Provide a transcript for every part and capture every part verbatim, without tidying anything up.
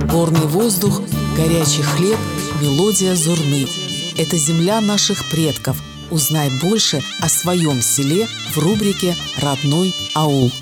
Горный воздух, горячий хлеб, мелодия зурны. Это земля наших предков. Узнай больше о своем селе в рубрике «Родной аул».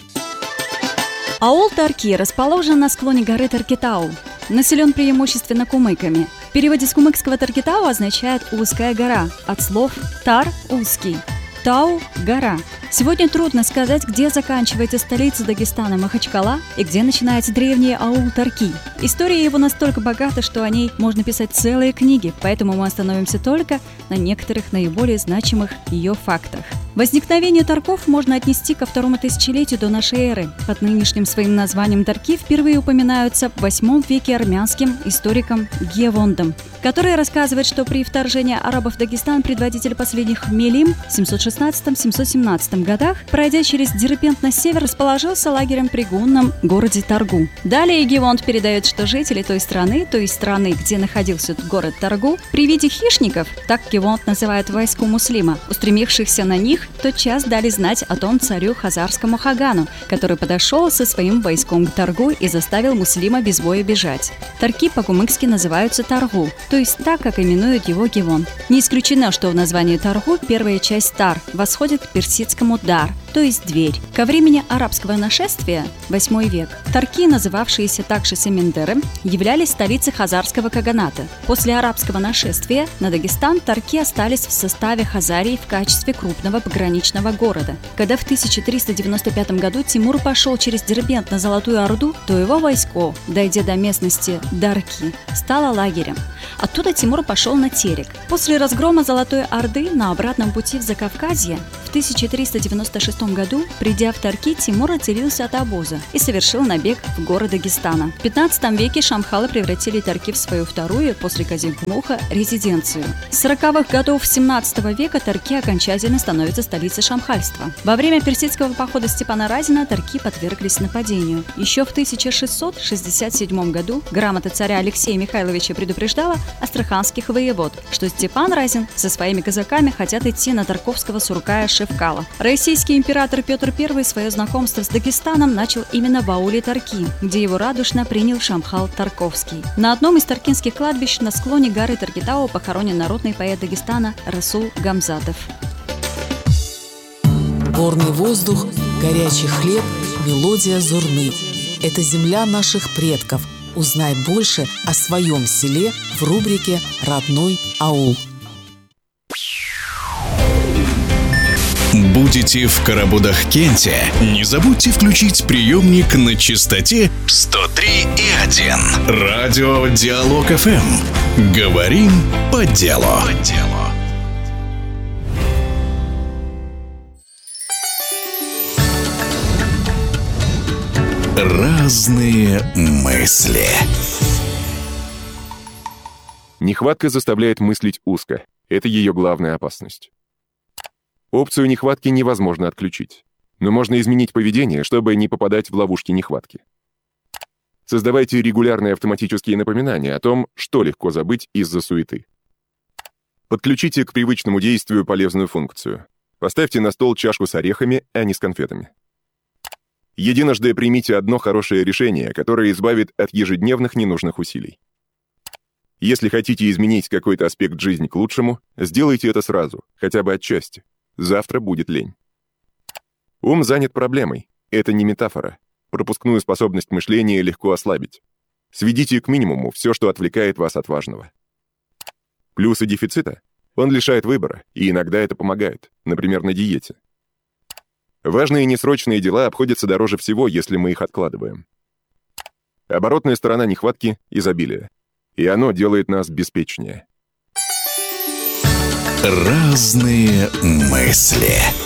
Аул Тарки расположен на склоне горы Таркитау. Населен преимущественно кумыками. В переводе с кумыкского Таркитау означает «узкая гора», от слов «тар» – «узкий», «тау» – «гора». Сегодня трудно сказать, где заканчивается столица Дагестана Махачкала и где начинается древний аул Тарки. История его настолько богата, что о ней можно писать целые книги, поэтому мы остановимся только на некоторых наиболее значимых ее фактах. Возникновение Тарков можно отнести ко второму тысячелетию до нашей эры. Под нынешним своим названием Тарки впервые упоминаются в восьмом веке армянским историком Гевондом, который рассказывает, что при вторжении арабов в Дагестан предводитель последних Мелим в семьсот шестнадцатом — семьсот семнадцатом годах, пройдя через Дербент на север, расположился лагерем при гунном городе Таргу. Далее Гевонд передает, что жители той страны, той страны, где находился город Таргу, при виде хищников, так Гевонд называет войску муслима, устремившихся на них, тотчас дали знать о том царю хазарскому Хагану, который подошел со своим войском к Таргу и заставил муслима без боя бежать. Тарки по-кумыкски называются Таргу, то есть так, как именует его Гевонд. Не исключено, что в названии Таргу первая часть Тар восходит к персидскому дар, то есть дверь. Ко времени арабского нашествия, восьмой век, Тарки, называвшиеся также Семендером, являлись столицей хазарского каганата. После арабского нашествия на Дагестан Тарки остались в составе Хазарии в качестве крупного пограничного города. Когда в тысяча триста девяносто пятом году Тимур пошел через Дербент на Золотую Орду, то его войско, дойдя до местности Дарки, стало лагерем. Оттуда Тимур пошел на Терек. После разгрома Золотой Орды на обратном пути в Закавказье в тысяча триста девяносто шестом году, придя в Тарки, Тимур отделился от обоза и совершил набег в город Дагестана. В пятнадцатом веке шамхалы превратили Тарки в свою вторую, после Казимхмуха, резиденцию. С сороковых годов семнадцатого века Тарки окончательно становятся столицей шамхальства. Во время персидского похода Степана Разина Тарки подверглись нападению. Еще в тысяча шестьсот шестьдесят седьмом году грамота царя Алексея Михайловича предупреждала астраханских воевод, что Степан Разин со своими казаками хотят идти на тарковского суркая Шевкала. Российский император Петр Первый свое знакомство с Дагестаном начал именно в ауле Тарки, где его радушно принял шамхал Тарковский. На одном из таркинских кладбищ на склоне горы Таркитау похоронен народный поэт Дагестана Расул Гамзатов. Горный воздух, горячий хлеб, мелодия зурны. Это земля наших предков. Узнай больше о своем селе в рубрике «Родной аул». Будете в Карабудах-Кенте? Не забудьте включить приемник на частоте сто три и один. Радио Диалог эф эм. Говорим по делу. По делу. Разные мысли. Нехватка заставляет мыслить узко. Это ее главная опасность. Опцию нехватки невозможно отключить, но можно изменить поведение, чтобы не попадать в ловушки нехватки. Создавайте регулярные автоматические напоминания о том, что легко забыть из-за суеты. Подключите к привычному действию полезную функцию. Поставьте на стол чашку с орехами, а не с конфетами. Единожды примите одно хорошее решение, которое избавит от ежедневных ненужных усилий. Если хотите изменить какой-то аспект жизни к лучшему, сделайте это сразу, хотя бы отчасти. Завтра будет лень. Ум занят проблемой. Это не метафора. Пропускную способность мышления легко ослабить. Сведите к минимуму все, что отвлекает вас от важного. Плюсы дефицита: он лишает выбора, и иногда это помогает, например, на диете. Важные несрочные дела обходятся дороже всего, если мы их откладываем. Оборотная сторона нехватки — изобилие. И оно делает нас беспечнее. Разные мысли.